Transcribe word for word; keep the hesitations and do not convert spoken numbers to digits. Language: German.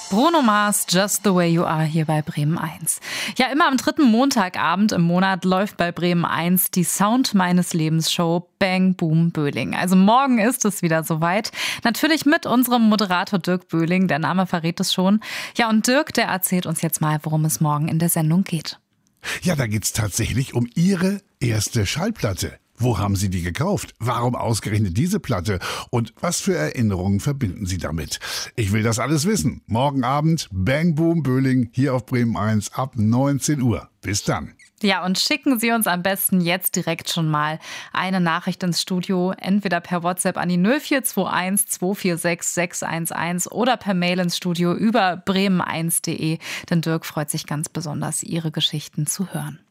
Bruno Mars, Just the Way You Are hier bei Bremen eins. Ja, immer am dritten Montagabend im Monat läuft bei Bremen eins die Sound meines Lebens Show Bang Boom Böhling. Also morgen ist es wieder soweit. Natürlich mit unserem Moderator Dirk Böhling, der Name verrät es schon. Ja, und Dirk, der erzählt uns jetzt mal, worum es morgen in der Sendung geht. Ja, da geht's tatsächlich um Ihre erste Schallplatte. Wo haben Sie die gekauft? Warum ausgerechnet diese Platte? Und was für Erinnerungen verbinden Sie damit? Ich will das alles wissen. Morgen Abend Bang Boom Böhling hier auf Bremen eins ab neunzehn Uhr. Bis dann. Ja, und schicken Sie uns am besten jetzt direkt schon mal eine Nachricht ins Studio, entweder per WhatsApp an die null vier zwei eins zwei vier sechs sechs eins eins oder per Mail ins Studio über bremen eins punkt de, denn Dirk freut sich ganz besonders, Ihre Geschichten zu hören.